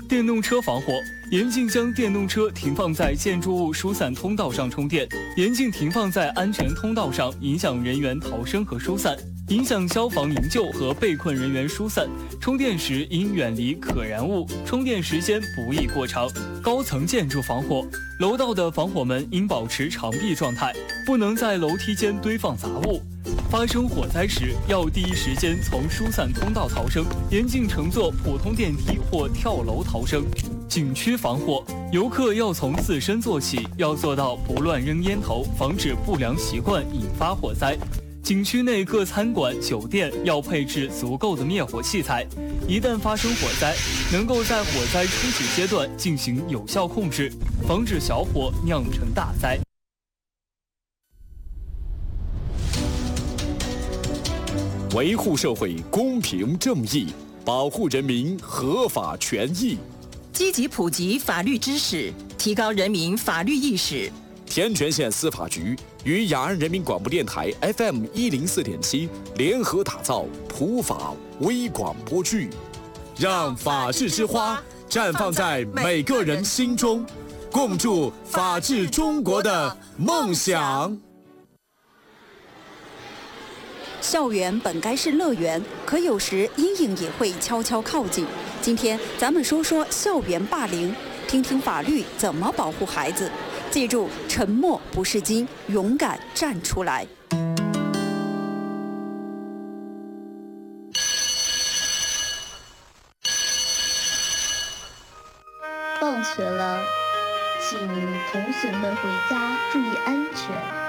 电动车防火，严禁将电动车停放在建筑物疏散通道上充电，严禁停放在安全通道上，影响人员逃生和疏散，影响消防营救和被困人员疏散。充电时应远离可燃物，充电时间不宜过长。高层建筑防火，楼道的防火门应保持长闭状态，不能在楼梯间堆放杂物。发生火灾时，要第一时间从疏散通道逃生，严禁乘坐普通电梯或跳楼逃生。景区防火，游客要从自身做起，要做到不乱扔烟头，防止不良习惯引发火灾。景区内各餐馆、酒店要配置足够的灭火器材，一旦发生火灾，能够在火灾初始阶段进行有效控制，防止小火酿成大灾。 维护社会公平正义，保护人民合法权益， 积极普及法律知识，提高人民法律意识。 天全县司法局与雅安人民广播电台 FM104.7联合打造普法微广播剧，让法治之花绽放在每个人心中，共筑法治中国的梦想。 校园本该是乐园，可有时阴影也会悄悄靠近。今天咱们说说校园霸凌，听听法律怎么保护孩子。记住，沉默不是金，勇敢站出来。 放学了，请同学们回家注意安全。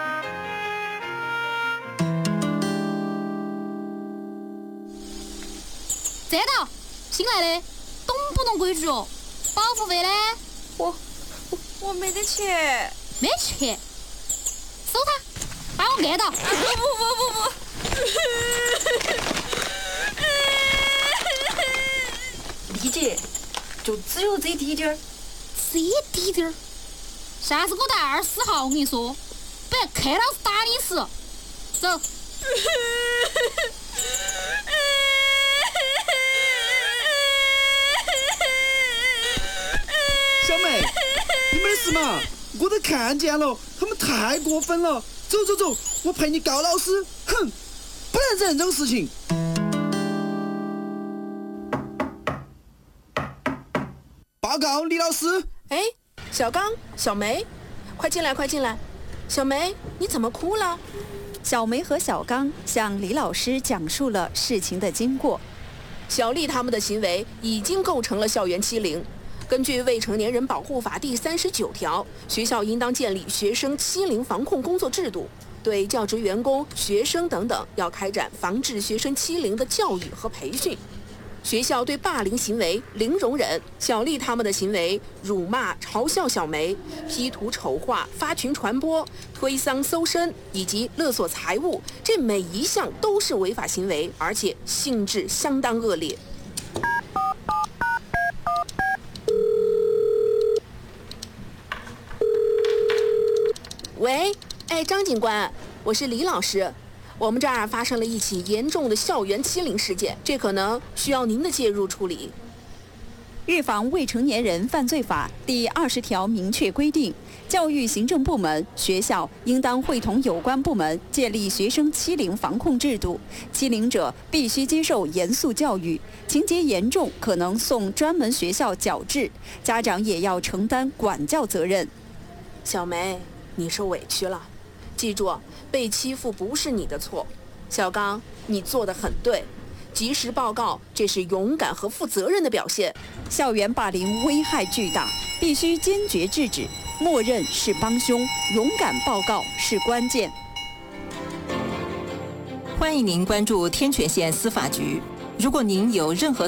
站到！新来的，懂不懂规矩哦？保护费呢？ 我没得钱。 没钱？收他，把我按到！ 不！丽姐，就只有这滴点儿。 这滴点儿？下次给我带20号，我跟你说，不然看老师打你死。走。 小妹，你没事嘛？我都看见了，他们太过分了。走，我陪你告老师。哼，不能忍这种事情。报告李老师。 哎，小刚、小梅，快进来！小梅，你怎么哭了？ 小梅和小刚向李老师讲述了事情的经过。 小丽他们的行为已经构成了校园欺凌。根据《未成年人保护法》第39条，学校应当建立学生欺凌防控工作制度，对教职员工、学生等等要开展防治学生欺凌的教育和培训。学校对霸凌行为零容忍。小丽他们的行为辱骂、嘲笑小梅、P 图丑化、发群传播、推搡搜身以及勒索财物，这每一项都是违法行为，而且性质相当恶劣。喂，张警官，我是李老师。我们这儿发生了一起严重的校园欺凌事件，这可能需要您的介入处理。 预防未成年人犯罪法第20条明确规定，教育行政部门、学校应当会同有关部门建立学生欺凌防控制度，欺凌者必须接受严肃教育，情节严重可能送专门学校矫治，家长也要承担管教责任。 小梅，你受委屈了，记住，被欺负不是你的错。小刚，你做得很对，及时报告，这是勇敢和负责任的表现。 校园霸凌危害巨大，必须坚决制止，默认是帮凶，勇敢报告是关键。 欢迎您关注天全县司法局，如果您有任何